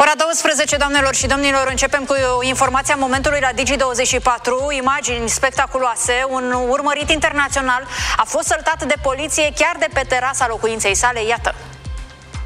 Ora 12, doamnelor și domnilor, începem cu informația momentului la Digi24. Imagini spectaculoase. Un urmărit internațional a fost săltat de poliție chiar de pe terasa locuinței sale. Iată.